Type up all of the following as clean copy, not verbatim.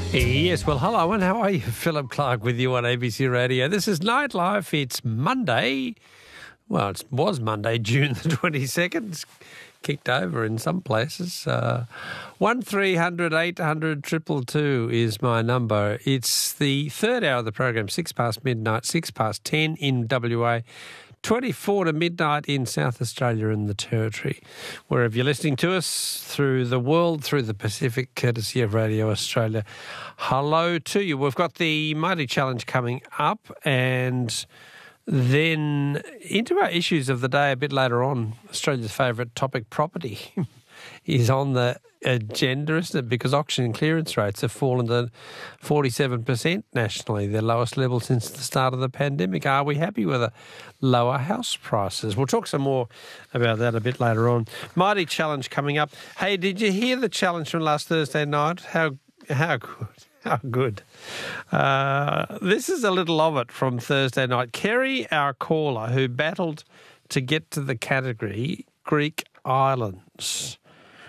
Yes, well, hello and how are you? Philip Clark with you on ABC Radio. This is Nightlife. It's Monday. Well, it was Monday, June the 22nd. It's kicked over in some places. 1300 800 222 is my number. It's the third hour of the program, 6 past midnight, 6 past 10 in WA. 24 to midnight in South Australia and the Territory. Wherever you're listening to us through the world, through the Pacific, courtesy of Radio Australia, hello to you. We've got the Mighty Challenge coming up, and then into our issues of the day a bit later on. Australia's favourite topic, property, is on the agenda, isn't it? Because auction and clearance rates have fallen to 47% nationally, their lowest level since the start of the pandemic. Are we happy with the lower house prices? We'll talk some more about that a bit later on. Mighty Challenge coming up. Hey, did you hear the challenge from last Thursday night? How good. How good. This is a little of it from Thursday night. Kerry, our caller, who battled to get to the category Greek islands.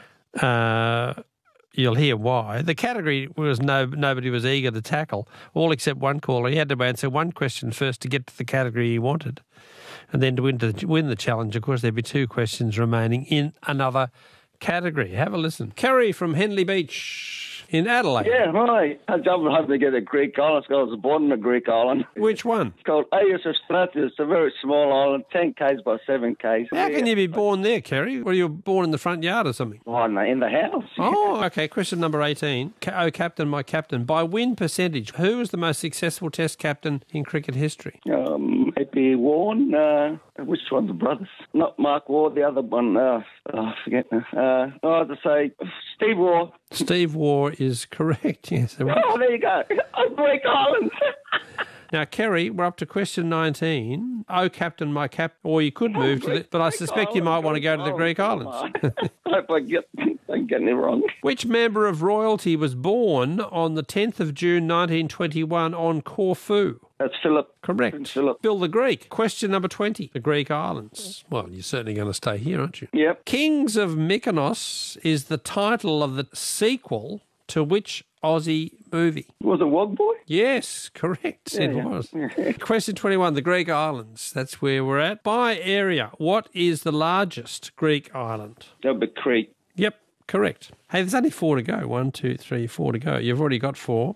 You'll hear why. The category was nobody was eager to tackle, all except one caller. He had to answer one question first to get to the category he wanted. And then to win the challenge, of course, there'd be two questions remaining in another category. Have a listen. Kerry from Henley Beach in Adelaide. Yeah, hi. I'm hoping to get a Greek island. I was born in a Greek island. Which one? It's called Agios Stratos. It's a very small island, 10 k's by 7 k's. How can you be born there, Kerry? Were you born in the front yard or something? Oh, no, in the house. Oh, okay. Question number 18. Oh, Captain, my captain. By win percentage, who was the most successful Test captain in cricket history? Maybe Warren. Which one? The brothers? Not Mark Ward, the other one. I forget now. I have to say Steve Waugh. Steve Waugh is correct, yes. Oh, there you go. Greek island. Now, Kerry, we're up to question 19. Oh, Captain, my captain. Or you could move to but I suspect you might want to go to the Greek islands. I hope I'm getting it wrong. Which member of royalty was born on the 10th of June 1921 on Corfu? That's Philip. Correct. Prince Philip. Bill the Greek. Question number 20. The Greek islands. Well, you're certainly going to stay here, aren't you? Yep. Kings of Mykonos is the title of the sequel to which Aussie movie? Was it Wog Boy? Yes, correct. It was. Question 21. The Greek islands. That's where we're at. By area, what is the largest Greek island? That would be Crete. Yep. Correct. Hey, there's only 4 to go. 1, 2, 3, 4 to go. You've already got 4.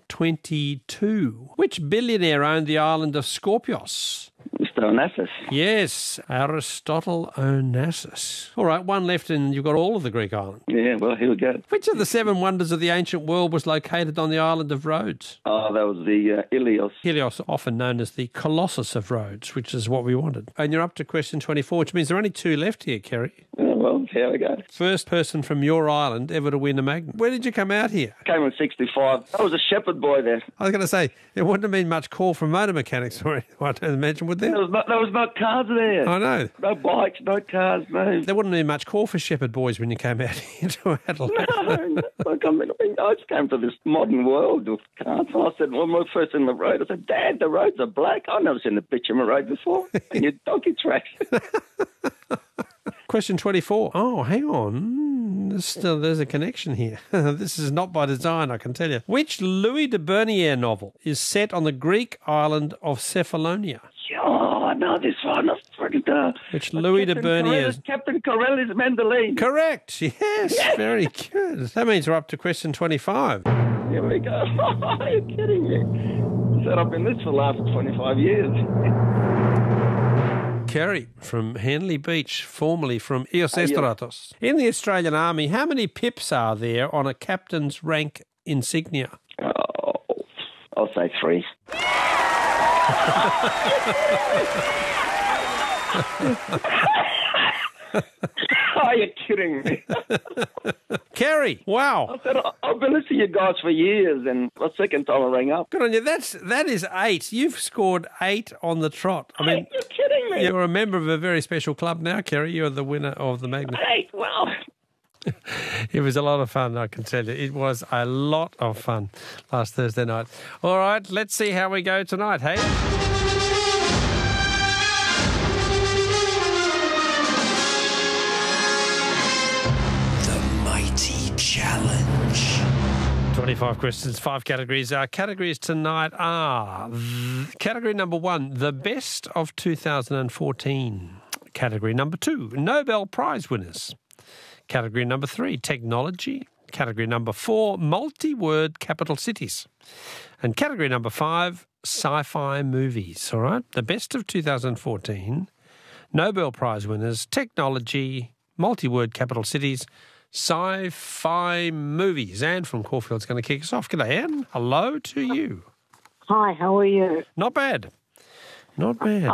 22. Which billionaire owned the island of Skorpios? Mr. Onassis. Yes, Aristotle Onassis. All right, one left and you've got all of the Greek islands. Yeah, well, here we go. Which of the 7 wonders of the ancient world was located on the island of Rhodes? Oh, that was the Ilios. Helios, often known as the Colossus of Rhodes, which is what we wanted. And you're up to question 24, which means there are only 2 left here, Kerry. Oh, well, here we go. First person from your island ever to win a Magnum. Where did you come out here? Came in 65. I was a shepherd boy there. I was going to say, there wouldn't have been much call from motor mechanics or anything, I don't imagine, would there? There was no cars there. I know. No bikes, no cars, no. There wouldn't have been much call for shepherd boys when you came out here to Adelaide. No. I just came to this modern world with cars. I said, when we were first in the road, I said, Dad, the roads are black. I've never seen a bitumen road before. And your donkey tracks. Question 24. Oh, hang on. There's a connection here. This is not by design, I can tell you. Which Louis de Bernières novel is set on the Greek island of Cephalonia? Oh, I know this one. Which Louis de Bernières? Captain Corelli's Mandolin. Correct. Yes, very good. That means we're up to question 25. Here we go. Are you kidding me? Set up in this for the last 25 years. Kerry from Henley Beach, formerly from Agios Stratos. In the Australian Army, how many pips are there on a captain's rank insignia? Oh, I'll say 3. Are you kidding me? Kerry, wow. I said, I've been listening to you guys for years, and the second time I rang up. Good on you. That is 8. You've scored 8 on the trot. I mean, you're kidding me. You're a member of a very special club now, Kerry. You're the winner of the Magnum. 8, wow. It was a lot of fun, I can tell you. It was a lot of fun last Thursday night. All right, let's see how we go tonight, hey? 25 questions, 5 categories. Our categories tonight are category number 1, the best of 2014. Category number 2, Nobel Prize winners. Category number 3, technology. Category number 4, multi-word capital cities. And category number 5, sci-fi movies, all right? The best of 2014, Nobel Prize winners, technology, multi-word capital cities, sci-fi movies. Anne from Caulfield's going to kick us off. G'day, Anne. Hello to you. Hi, how are you? Not bad. Not bad.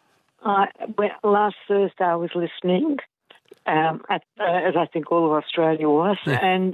Last Thursday I was listening, as I think all of Australia was, and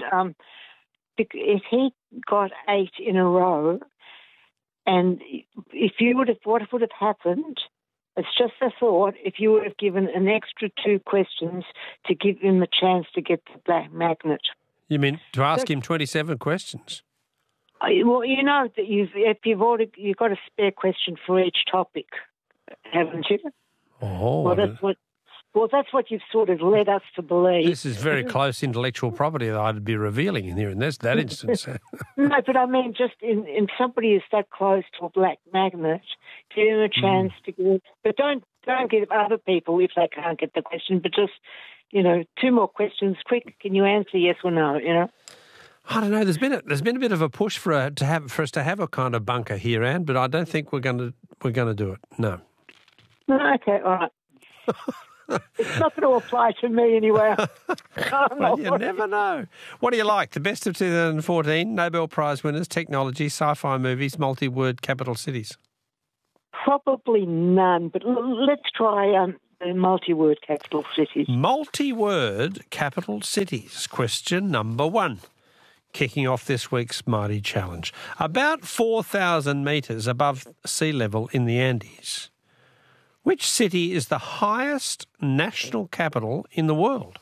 if he got 8 in a row, and what would have happened? It's just a thought. If you would have given an extra 2 questions to give him a chance to get the black magnet. You mean to ask him 27 questions? Well, you know that you've got a spare question for each topic, haven't you? Oh, that's what you've sort of led us to believe. This is very close intellectual property that I'd be revealing in here in that instance. No, but I mean, just in somebody who's that close to a black magnet, give them a chance to get. But don't give other people if they can't get the question. But just 2 more questions, quick. Can you answer yes or no? I don't know. There's been a bit of a push for us to have a kind of bunker here, Anne, but I don't think we're going to do it. No. Okay, all right. It's not going to apply to me anyway. Well, you never know. What do you like? The best of 2014, Nobel Prize winners, technology, sci-fi movies, multi-word capital cities. Probably none, but let's try the multi-word capital cities. Multi-word capital cities. Question number 1. Kicking off this week's Mighty Challenge. About 4,000 metres above sea level in the Andes, which city is the highest national capital in the world?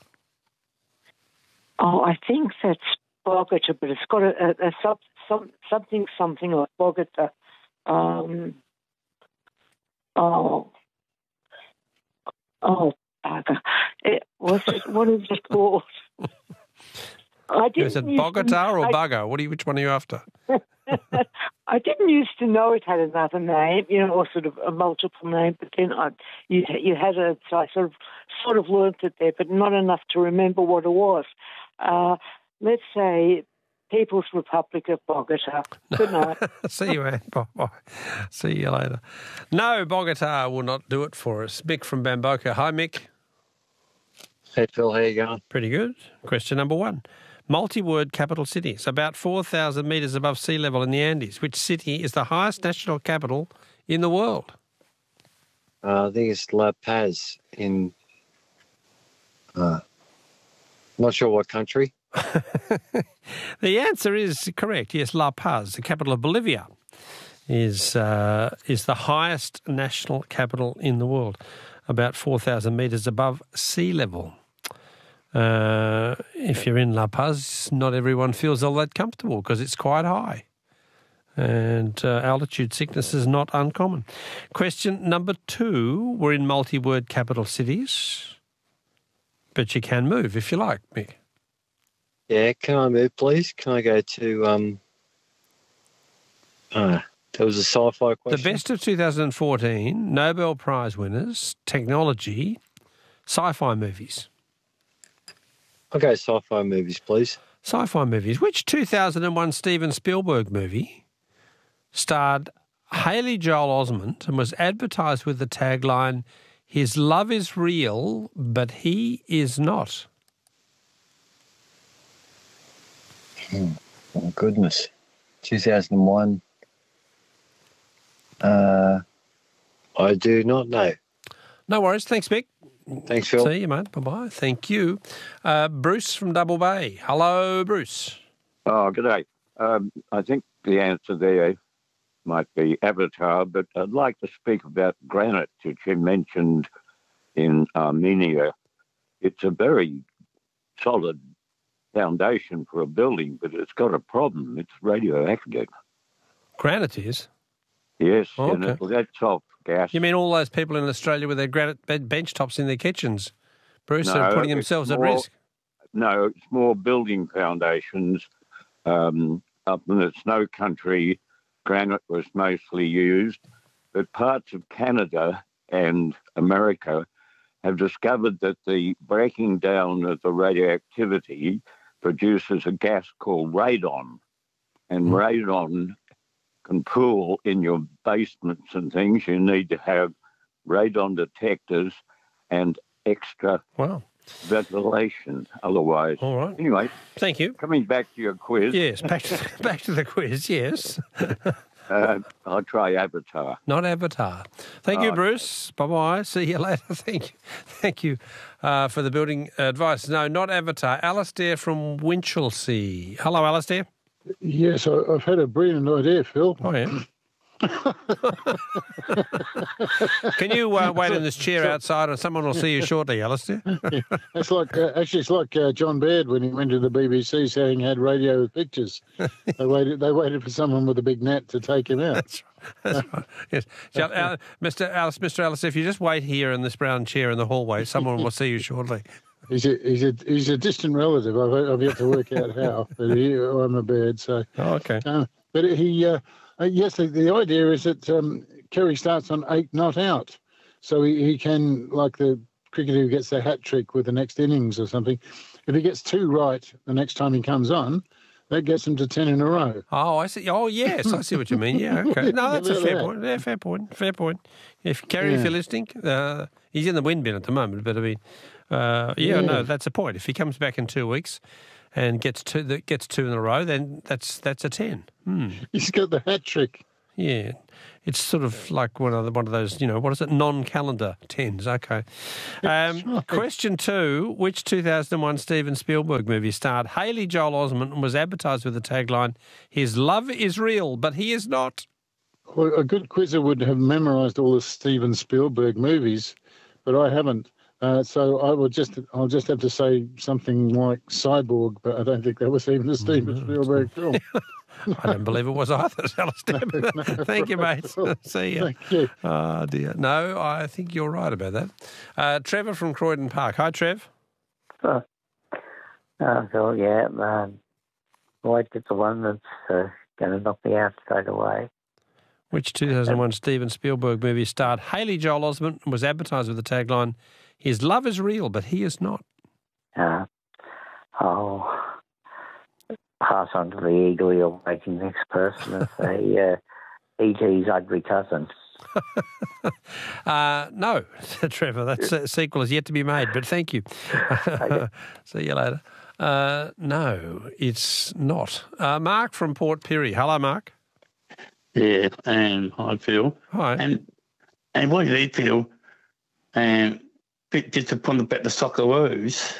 Oh, I think that's Bogota, but it's got a something like Bogota. Bugger. What is it called? Is it Bogota or Bugger? Which one are you after? I didn't used to know it had another name, or sort of a multiple name, but then you had it, so I sort of learnt it there, but not enough to remember what it was. Let's say People's Republic of Bogota. Good night. See you, Anne. Bye. See you later. No, Bogota will not do it for us. Mick from Bamboka. Hi, Mick. Hey, Phil. How you going? Pretty good. Question number 1. Multi-word capital cities, about 4,000 metres above sea level in the Andes. Which city is the highest national capital in the world? I think it's La Paz in, not sure what country. The answer is correct. Yes, La Paz, the capital of Bolivia, is the highest national capital in the world, about 4,000 metres above sea level. If you're in La Paz, not everyone feels all that comfortable because it's quite high. And altitude sickness is not uncommon. Question number 2, we're in multi-word capital cities, but you can move if you like, Mick. Yeah, can I move, please? Can I go to, there was a sci-fi question. The best of 2014, Nobel Prize winners, technology, sci-fi movies. Okay, sci-fi movies, please. Sci-fi movies. Which 2001 Steven Spielberg movie starred Haley Joel Osment and was advertised with the tagline, "His love is real, but he is not"? Oh, goodness. 2001. I do not know. No worries. Thanks, Mick. Thanks, Phil. See you, mate. Bye-bye. Thank you. Bruce from Double Bay. Hello, Bruce. Oh, good day. I think the answer there might be Avatar, but I'd like to speak about granite, which you mentioned in Armenia. It's a very solid foundation for a building, but it's got a problem. It's radioactive. Granite is? Yes, Oh, and okay. it lets off gas. You mean all those people in Australia with their granite bench tops in their kitchens, Bruce, No, are putting it's themselves at more- risk? No, it's more building foundations. up in the snow country, granite was mostly used, but parts of Canada and America have discovered that the breaking down of the radioactivity produces a gas called radon. And radon can pool in your basements and things. You need to have radon detectors and extra ventilation otherwise. All right. Anyway. Thank you. Coming back to your quiz. Yes, back to the quiz, yes. I'll try Avatar. Not Avatar. Thank you, Bruce. Bye-bye. See you later. Thank you for the building advice. No, not Avatar. Alistair from Winchelsea. Hello, Alistair. Yes, I've had a brilliant idea, Phil. Oh, yeah. Can you wait in this chair outside and someone will see you shortly, Alistair? It's like John Baird when he went to the BBC saying he had radio with pictures. They waited for someone with a big net to take him out. That's right. Yes. So, Mr. Alistair, if you just wait here in this brown chair in the hallway, someone will see you shortly. He's a distant relative. I've yet to work out how, but I'm a Baird, so. Oh, okay. But he. Yes, the idea is that Kerry starts on 8 not out. So he can, like the cricketer who gets the hat trick with the next innings or something, if he gets 2 right the next time he comes on, that gets him to 10 in a row. Oh, I see. Oh, yes, I see what you mean. Yeah, okay. No, that's a fair point. Yeah, fair point. If Kerry, if you're listening, he's in the wind bin at the moment, but I mean, no, that's a point. If he comes back in 2 weeks and gets 2 in a row, then that's a 10. He's got the hat trick. Yeah, it's sort of like one of those, what is it, non-calendar 10s. Okay. Right. Question 2, which 2001 Steven Spielberg movie starred Haley Joel Osment and was advertised with the tagline, "His love is real, but he is not"? Well, a good quizzer would have memorised all the Steven Spielberg movies, but I haven't. So I'll just have to say something like Cyborg, but I don't think that was even a Steven Spielberg film. I don't believe it was either, Alistair. Thank you, mate. See you. Thank you. Oh, dear. No, I think you're right about that. Trevor from Croydon Park. Hi, Trev. Phil, White is the one that's going to knock me out straight away. Which 2001 Steven Spielberg movie starred Haley Joel Osment and was advertised with the tagline, "His love is real, but he is not"? I'll pass on to the eagerly awaiting next person and say E.T.'s ugly cousin. No, Trevor, that sequel is yet to be made, but thank you. Okay. See you later. No, it's not. Mark from Port Pirie. Hello, Mark. Yeah, hi, Phil. Hi. And what do you feel? Bit disappointed about the Socceroos.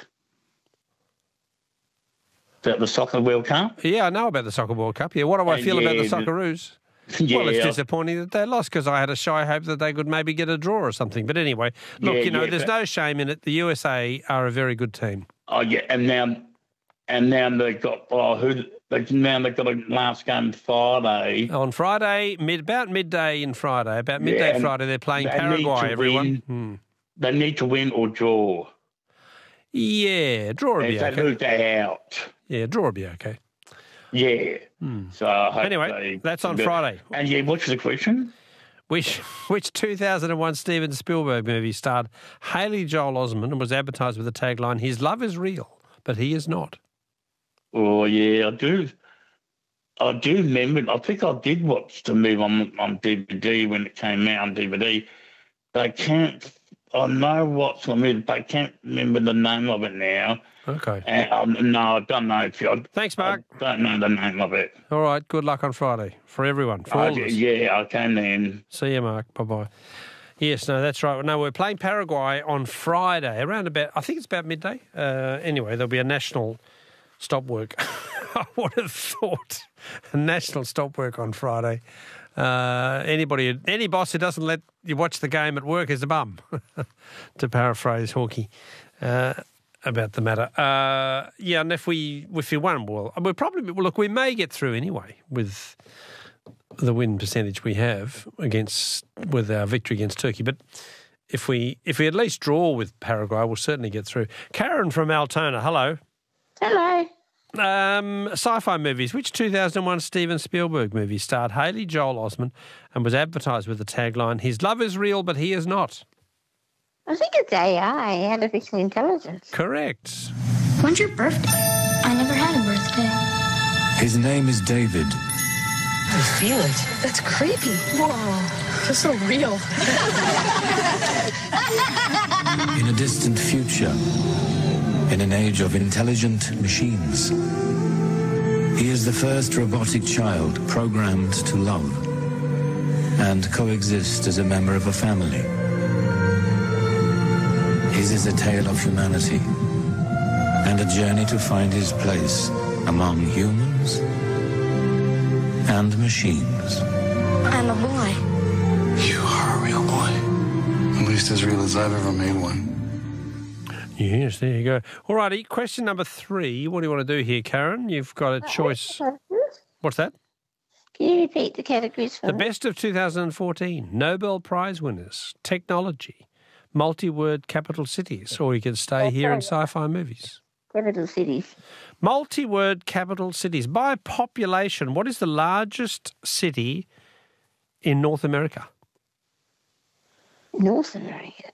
About the Soccer World Cup? Yeah, I know about the Soccer World Cup. Yeah, what do I feel about the Socceroos? Yeah, well, it's disappointing that they lost because I had a shy hope that they could maybe get a draw or something. But anyway, look, there's no shame in it. The USA are a very good team. Oh, yeah, and now they've got they've got a last game Friday. On Friday, about midday Friday, they're playing Paraguay, everyone. They need to win or draw. Yeah, draw would be okay. If they lose, they're out. Yeah, draw would be okay. Yeah. So anyway, that's on Friday. And what's the question? Which 2001 Steven Spielberg movie starred Haley Joel Osment and was advertised with the tagline, "His love is real, but he is not"? Oh, yeah, I do. I do remember. I think I did watch the movie on DVD when it came out on DVD. I know what's the movie, but I can't remember the name of it now. Okay. No, I don't know. Thanks, Mark. I don't know the name of it. All right. Good luck on Friday for everyone. For all of us. Yeah, okay then. See you, Mark. Bye-bye. Yes, no, that's right. No, we're playing Paraguay on Friday around I think it's about midday. Anyway, there'll be a national stop work. I would have thought a national stop work on Friday. Any boss who doesn't let you watch the game at work is a bum, to paraphrase Hawkey about the matter. And if we won, we may get through anyway with the win percentage we have with our victory against Turkey. But if we at least draw with Paraguay, we'll certainly get through. Karen from Altona, hello. Hello. Sci-fi movies. Which 2001 Steven Spielberg movie starred Haley Joel Osment and was advertised with the tagline, "His love is real, but he is not"? I think it's AI, artificial intelligence. Correct. When's your birthday? I never had a birthday. His name is David. I feel it. That's creepy. Whoa, feels so real. In a distant future, in an age of intelligent machines, he is the first robotic child programmed to love and coexist as a member of a family. His is a tale of humanity and a journey to find his place among humans and machines. I'm a boy. You are a real boy. At least as real as I've ever made one. Yes, there you go. All righty, question number 3. What do you want to do here, Karen? You've got a choice. What's that? Can you repeat the categories for The me? best of 2014, Nobel Prize winners, technology, multi-word capital cities, or you can stay here in sci-fi movies. Capital cities. Multi-word capital cities. By population, what is the largest city in North America? North America.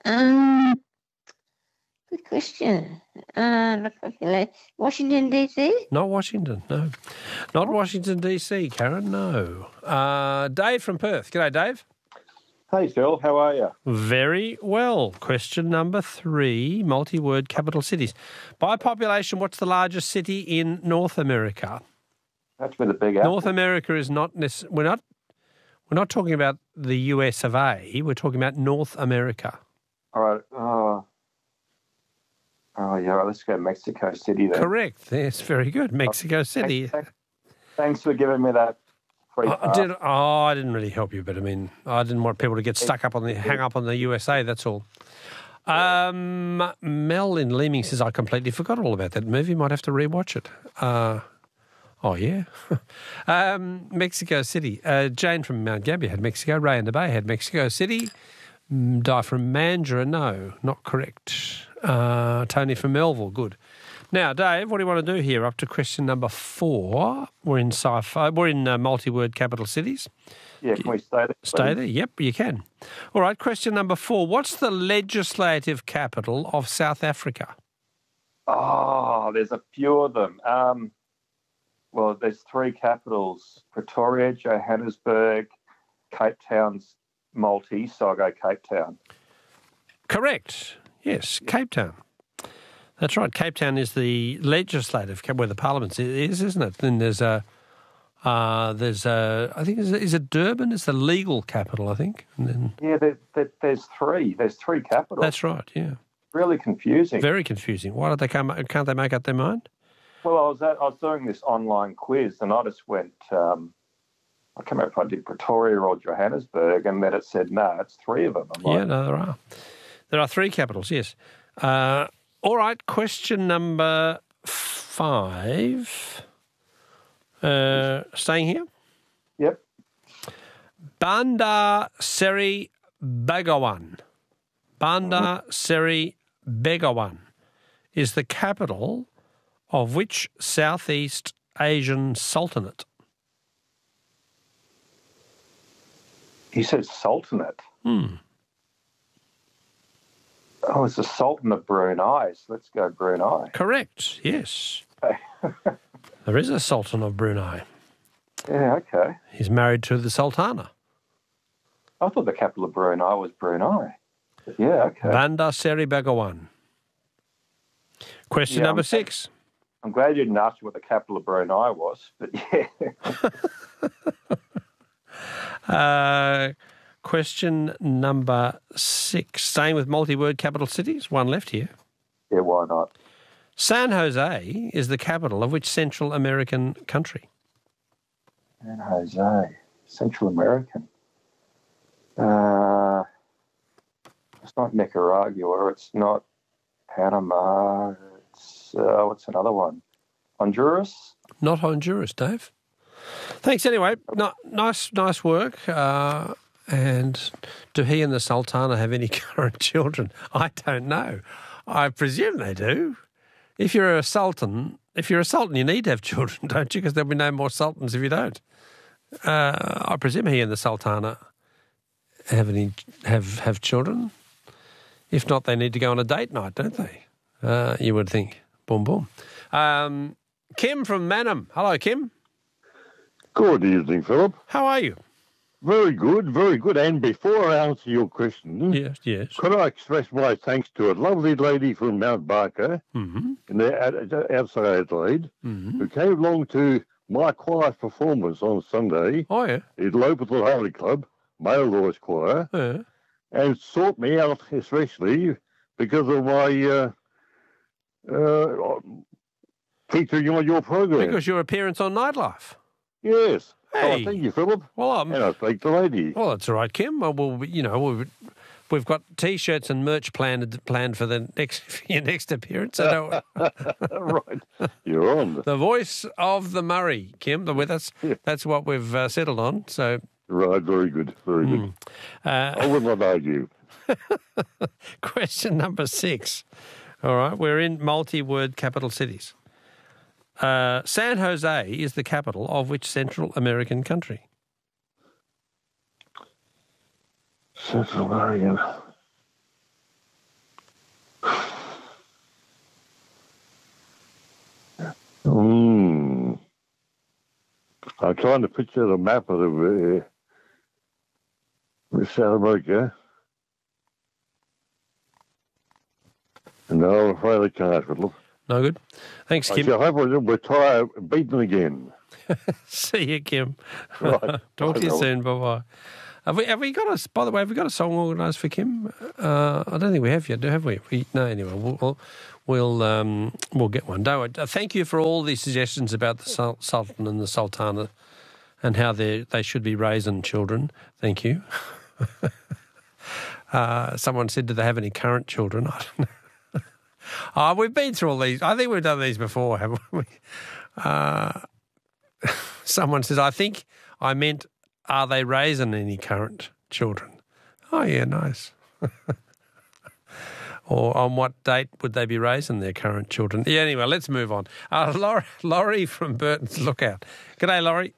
Good question. Washington, D.C.? Not Washington, no. Not Washington, D.C., Karen, no. Dave from Perth. G'day, Dave. Hey, Phil. How are you? Very well. Question number 3, multi-word capital cities. By population, what's the largest city in North America? That's with a big apple. North America is not we're not talking about the US of A. We're talking about North America. All right. Yeah. Well, let's go Mexico City then. Correct. Yes, very good. Mexico City. Thanks for giving me that. I didn't really help you, but I mean, I didn't want people to get hang up on the USA, that's all. Mel in Leeming says, I completely forgot all about that movie. Might have to rewatch it. Oh, yeah. Mexico City. Jane from Mount Gambier had Mexico. Ray in the Bay had Mexico City. Di from Mandurah, no, not correct. Tony from Melville, good. Now, Dave, what do you want to do here? Up to question number 4. We're in sci-fi. We're in multi-word capital cities. Yeah, can we stay there? Stay there? Yep, you can. All right, question number 4. What's the legislative capital of South Africa? Oh, there's a few of them. Well, there's 3 capitals: Pretoria, Johannesburg, Cape Town's Maltese, so I'll go Cape Town. Correct. Yes, Cape Town. That's right. Cape Town is the legislative, where the parliament is, isn't it? Then there's I think, is it Durban? It's the legal capital, I think. And then there's 3. There's 3 capitals. That's right. Yeah. Really confusing. Very confusing. Why can't they make up their mind? Well, I was doing this online quiz, and I just went. I can't remember if I did Pretoria or Johannesburg, and then it said no, it's 3 of them. Yeah, no, there are. There are 3 capitals. Yes. All right, question number 5. Staying here? Yep. Bandar Seri Begawan. Bandar Seri Begawan is the capital of which Southeast Asian Sultanate? You said Sultanate? Oh, it's the Sultan of Brunei. So let's go Brunei. Correct, yes. There is a Sultan of Brunei. Yeah, okay. He's married to the Sultana. I thought the capital of Brunei was Brunei. But yeah, okay. Bandar Seri Begawan. Question number 6. I'm glad you didn't ask me what the capital of Brunei was, but yeah. Question number 6. Staying with multi-word capital cities. 1 left here. Yeah, why not? San Jose is the capital of which Central American country? San Jose, Central American. It's not Nicaragua. It's not Panama. It's what's another one? Honduras? Not Honduras, Dave. Thanks anyway. Nice work. And do he and the Sultana have any current children? I don't know. I presume they do. If you're a sultan, you need to have children, don't you? Because there'll be no more sultans if you don't. I presume he and the sultana have children. If not, they need to go on a date night, don't they? You would think. Boom, boom. Kim from Mannum. Hello, Kim. Good evening, Philip. How are you? Very good, very good. And before I answer your question, yes. Could I express my thanks to a lovely lady from Mount Barker outside Adelaide who came along to my choir performance on Sunday at Lopetal Holy Club, Male Voice Choir, and sought me out especially because of my featuring on your program. Because your appearance on Nightlife. Yes. Hey. Oh, thank you, Philip. Well, and I thank the lady. Well, that's all right, Kim. Well, we've got T-shirts and merch planned for your next appearance. Right, you're on. The voice of the Murray, Kim. That's what we've settled on. So. Right, very good, very good. I would not argue. Question number 6. All right, we're in multi-word capital cities. San Jose is the capital of which Central American country? Central American. I'm trying to picture the map of South America. No, I'm afraid I can't, Philip. No good. Thanks, Kim. I hope I don't retire beaten again. See you, Kim. Right. Talk to you soon. Bye-bye. Have we got a song organised for Kim? I don't think we have yet, have we? No, anyway, we'll get one. Don't worry. Thank you for all these suggestions about the Sultan and the Sultana and how they should be raising children. Thank you. Someone said, do they have any current children? I don't know. We've been through all these. I think we've done these before, haven't we? Someone says, I think I meant, are they raising any current children? Oh, yeah, nice. Or on what date would they be raising their current children? Yeah, anyway, let's move on. Laurie from Burton's Lookout. G'day, Laurie.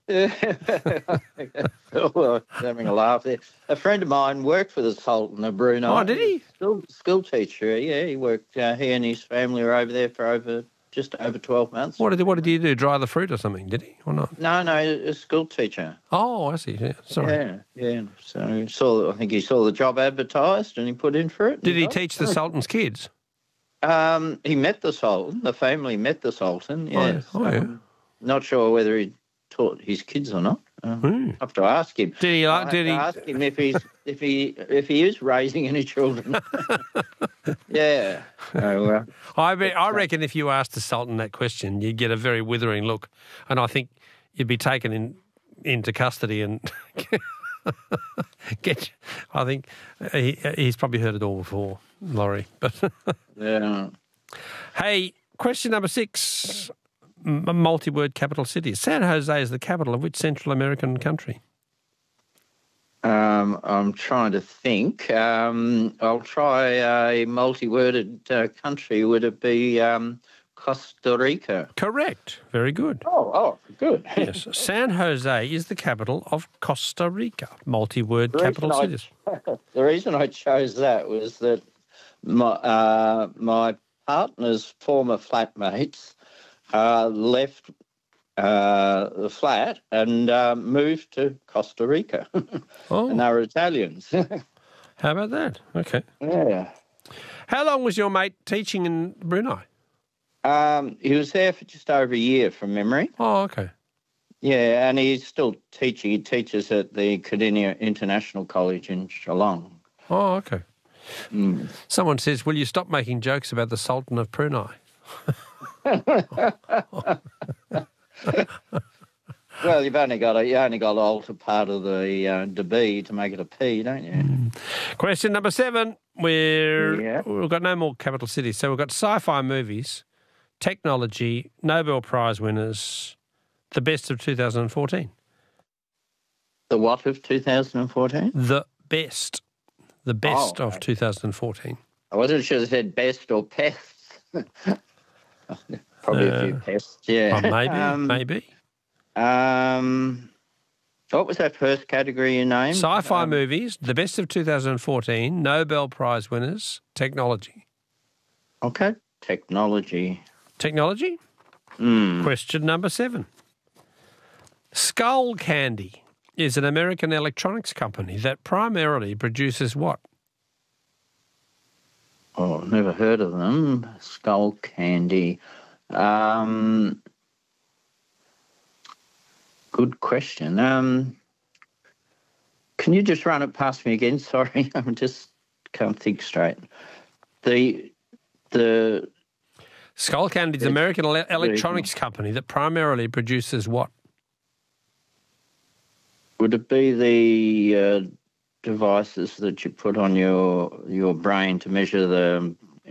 Well, having a laugh there. A friend of mine worked for the Sultan of Brunei. Oh, did he? School teacher, yeah. He worked, he and his family were over there for just over 12 months. What did he do? Dry the fruit or something, did he? Or not? No, a school teacher. Oh, I see. Yeah, sorry. Yeah. So I think he saw the job advertised and he put in for it. Did he teach the Sultan's kids? He met the Sultan. The family met the Sultan, yes. Yeah. Not sure whether he taught his kids or not. I have to ask him. Did he? Ask him if he is raising any children. Yeah. Oh, I reckon if you asked the Sultan that question, you'd get a very withering look, and I think you'd be taken into custody and get. I think he's probably heard it all before, Laurie. But yeah. Hey, question number 6. Multi-word capital city. San Jose is the capital of which Central American country? I'm trying to think. I'll try a multi-worded country. Would it be Costa Rica? Correct. Very good. Oh, good. Yes. San Jose is the capital of Costa Rica. Multi-word capital cities. The reason I chose that was that my partner's former flatmates left the flat and moved to Costa Rica. And they were Italians. How about that? Okay. Yeah. How long was your mate teaching in Brunei? He was there for just over a year from memory. Oh, okay. Yeah, and he's still teaching. He teaches at the Cardinia International College in Geelong. Oh, okay. Someone says, will you stop making jokes about the Sultan of Brunei? Well, you've only got to alter part of the B to make it a P, don't you? Question number 7. We've got no more capital cities, so we've got sci-fi movies, technology, Nobel Prize winners, the best of 2014. The what of 2014? The best of 2014. I wasn't sure it said best or best. Probably a few pests, yeah. Maybe. What was that first category you named? Sci-fi movies, the best of 2014, Nobel Prize winners, technology. Okay, technology. Technology? Question number 7. Skull Candy is an American electronics company that primarily produces what? Oh, never heard of them. Skull Candy. Good question. Can you just run it past me again? Sorry, I just can't think straight. The Skull Candy is an American electronics company that primarily produces what? Would it be the devices that you put on your brain to measure the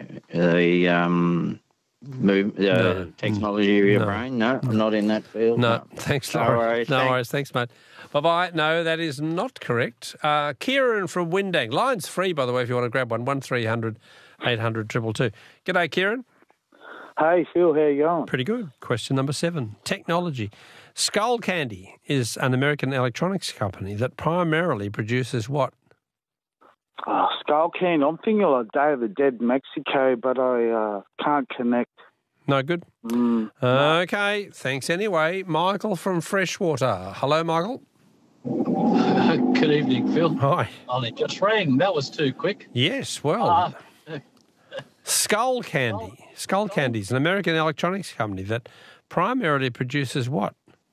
technology of your brain? No, I'm not in that field. No. Thanks, Laurie. No worries. Thanks, mate. Bye-bye. No, that is not correct. Kieran from Windang. Line's free, by the way, if you want to grab one. 1300 800 222. G'day, Kieran. Hey, Phil. How you going? Pretty good. Question number 7. Technology. Skull Candy is an American electronics company that primarily produces what? Oh, Skull Candy. I'm thinking of Day of the Dead Mexico, but I can't connect. No good? Okay, thanks anyway. Michael from Freshwater. Hello, Michael. Good evening, Phil. Hi. Only just rang. That was too quick. Yes, well. Skull Candy. Skull Candy is an American electronics company that primarily produces what?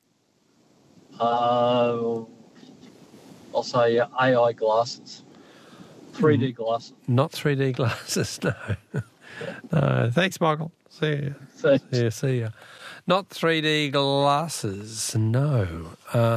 I'll say AI glasses. 3D glasses. Not 3D glasses, no. No. Thanks, Michael. See you. Thanks. Yeah, see you. Not 3D glasses, no.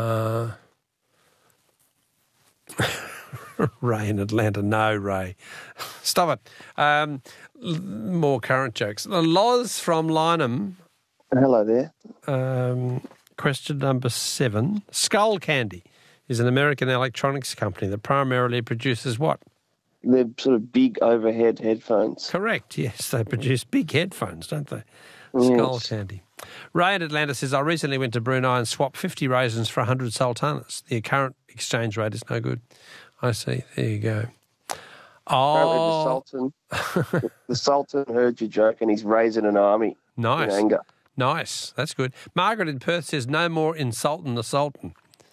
Ray in Atlanta. No, Ray. Stop it. More current jokes. Loz from Lynham. Hello there. Question number 7. Skull Candy is an American electronics company that primarily produces what? They're sort of big overhead headphones. Correct, yes. They produce big headphones, don't they? Yes. Skull Candy. Ray in Atlanta says, I recently went to Brunei and swapped 50 raisins for 100 sultanas. The current exchange rate is no good. I see. There you go. Oh. The Sultan heard your joke and he's raising an army. Nice. In anger. Nice. That's good. Margaret in Perth says, no more insulting the Sultan.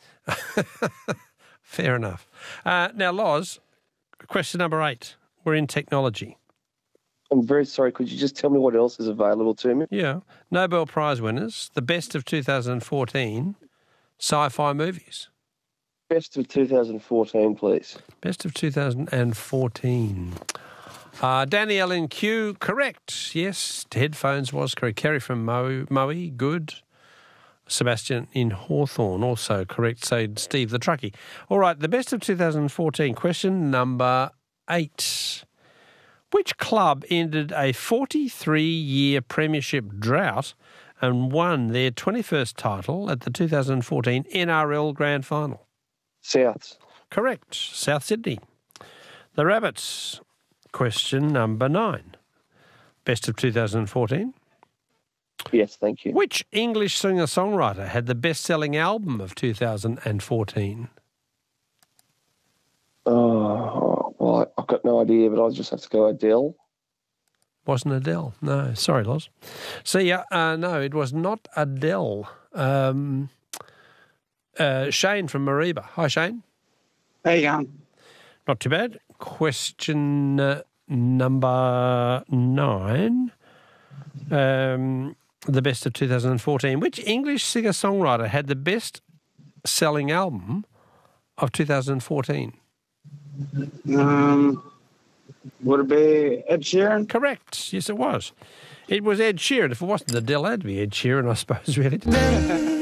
Fair enough. Now, Loz, question number 8. We're in technology. I'm very sorry. Could you just tell me what else is available to me? Yeah. Nobel Prize winners, the best of 2014 sci-fi movies. Best of 2014, please. Best of 2014. Danielle in Q, correct. Yes, headphones was correct. Kerry from Moe, good. Sebastian in Hawthorne, also correct. So Steve the Truckie. All right, the best of 2014. Question number 8. Which club ended a 43-year premiership drought and won their 21st title at the 2014 NRL Grand Final? Souths. Correct. South Sydney. The Rabbits. Question number 9. Best of 2014. Yes, thank you. Which English singer-songwriter had the best-selling album of 2014? Oh, well, I've got no idea, but I'll just have to go Adele. Wasn't Adele. No, sorry, Loz. See ya. No, it was not Adele. Shane from Mariba. Hi, Shane. How you going? Not too bad. Question number 9. The best of 2014. Which English singer-songwriter had the best-selling album of 2014? Would it be Ed Sheeran? Correct. Yes, it was. It was Ed Sheeran. If it wasn't Adele, it'd be Ed Sheeran, I suppose, really.